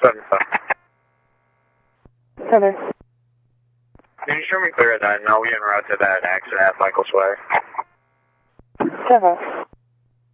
Center. Can you show me clear at 9? I'll be en route to that accident at Michael's Way. 7.